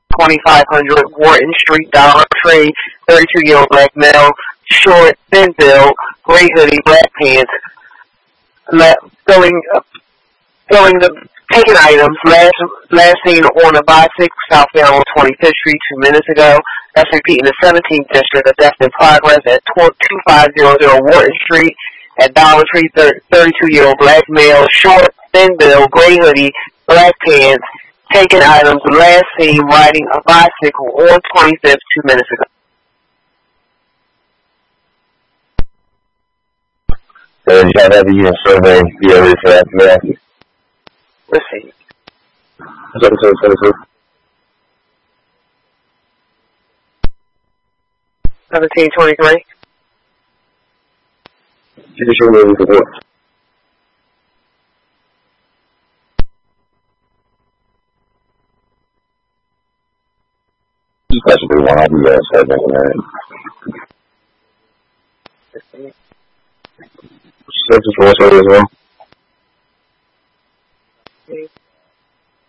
2500 Wharton Street, Dollar Tree, 32-year-old black male, short, thin build, gray hoodie, black pants, taking items, last seen on a bicycle southbound on 25th Street 2 minutes ago. That's repeating the 17th District of Theft in Progress at 2500 Wharton Street at Dollar Tree, 32-year-old black male, short, thin build, gray hoodie, black pants, taking items, last seen riding a bicycle on 25th 2 minutes ago. So did y'all ever use a survey via this aftermath? Let's see. 1722. 1723. Judicial review for what? That's the one I'll be asking. Six is 4 as well.